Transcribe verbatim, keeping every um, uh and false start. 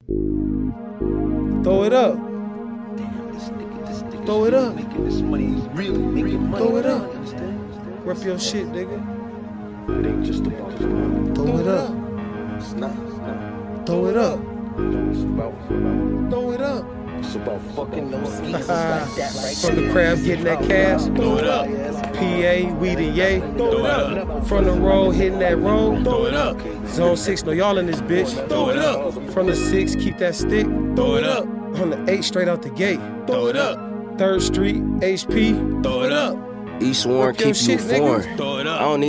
Throw it up. Throw it up. Throw it up. Rep your shit, nigga. It ain't just about Throw it up. It's not. It's not. Throw it up. It's about. Throw it up. It's about fucking those From the craft getting that cash. Throw it up. P A, weed and yay. Throw it up. From the road hitting that road. Throw it up. Zone six, know y'all in this bitch. Throw it up. From the six, keep that stick. Throw it up. On the eight, straight out the gate. Throw it up. Third Street, H P. Throw it up. East Warren, keep you foreign. I don't need